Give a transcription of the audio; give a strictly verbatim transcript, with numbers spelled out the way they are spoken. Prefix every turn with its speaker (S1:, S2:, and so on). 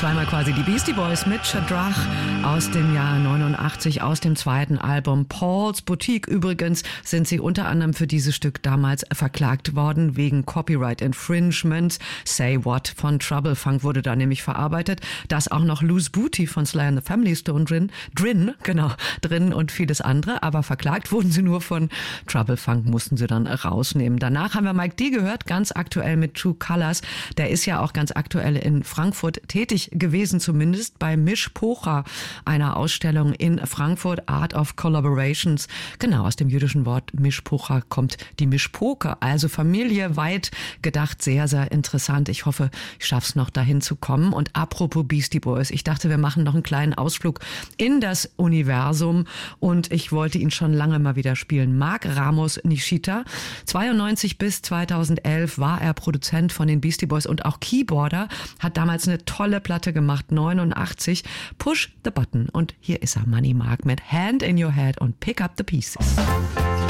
S1: Zweimal quasi die Beastie Boys mit Shadrach aus dem Jahr neunundachtzig, aus dem zweiten Album Paul's Boutique. Übrigens sind sie unter anderem für dieses Stück damals verklagt worden wegen Copyright Infringement. Say What von Trouble Funk wurde da nämlich verarbeitet. Das auch noch Loose Booty von Sly and the Family Stone drin, drin, genau, drin und vieles andere. Aber verklagt wurden sie nur von Trouble Funk, mussten sie dann rausnehmen. Danach haben wir Mike D gehört, ganz aktuell mit True Colors. Der ist ja auch ganz aktuell in Frankfurt tätig gewesen, zumindest bei Mishpocha, einer Ausstellung in Frankfurt, Art of Collaborations. Genau, aus dem jüdischen Wort Mishpocha kommt die Mishpoke, also Familie, weit gedacht, sehr, sehr interessant. Ich hoffe, ich schaff's noch dahin zu kommen. Und apropos Beastie Boys, ich dachte, wir machen noch einen kleinen Ausflug in das Universum und ich wollte ihn schon lange mal wieder spielen. Mark Ramos Nishita, zweiundneunzig bis zweitausendelf war er Produzent von den Beastie Boys und auch Keyboarder, hat damals eine tolle Platte gemacht, neunundachtzig, Push the Button. Und hier ist er, Money Mark mit Hand in Your Head und Pick Up the Pieces.